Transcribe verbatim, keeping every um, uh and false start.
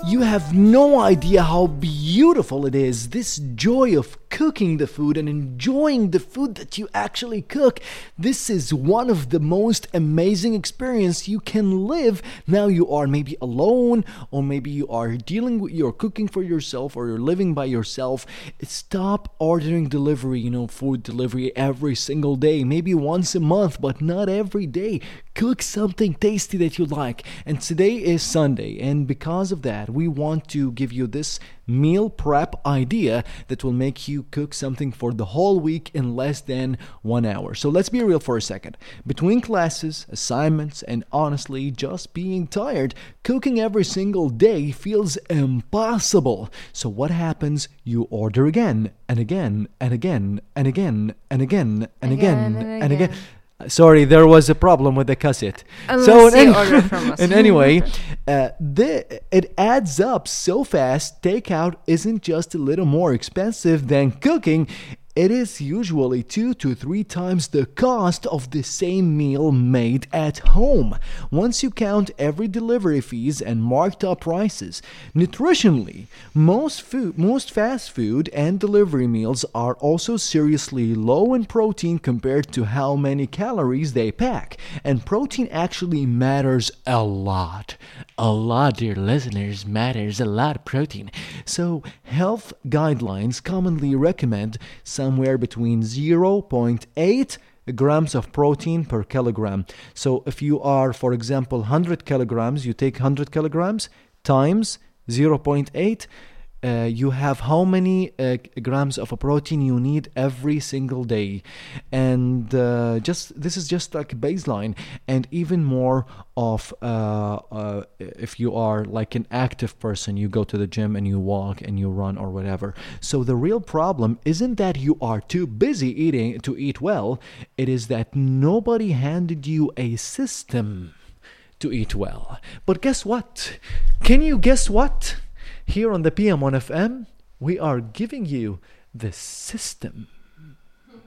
You have no idea how beautiful it is. This joy of cooking the food and enjoying the food that you actually cook. This is one of the most amazing experience you can live. Now you are maybe alone, or maybe you are dealing with, you're cooking for yourself, or you're living by yourself. Stop ordering delivery, you know, food delivery every single day, maybe once a month, but not every day. Cook something tasty that you like. And today is Sunday, and because of that, we want to give you this meal prep idea that will make you cook something for the whole week in less than one hour. So let's be real for a second. Between classes, assignments, and honestly just being tired, cooking every single day feels impossible. So what happens? You order again and again and again and again and again and again and again. Sorry, there was a problem with the cassette. Unless so in, you any, order from us. in anyway, uh, the, it adds up so fast. Takeout isn't just a little more expensive than cooking. It is usually two to three times the cost of the same meal made at home. Once you count every delivery fees and marked up prices, nutritionally, most food, most fast food and delivery meals are also seriously low in protein compared to how many calories they pack. And protein actually matters a lot. A lot, dear listeners, matters a lot, protein. So, health guidelines commonly recommend somewhere between zero point eight grams of protein per kilogram. So if you are, for example, one hundred kilograms, you take one hundred kilograms times zero point eight, uh, you have how many uh, grams of a protein you need every single day. And uh, just this is just like a baseline, and even more of uh, uh, if you are like an active person, you go to the gym and you walk and you run or whatever. So the real problem isn't that you are too busy eating to eat well. It is that nobody handed you a system to eat well. But guess what? Can you guess what? Here on the P M one F M, we are giving you the system.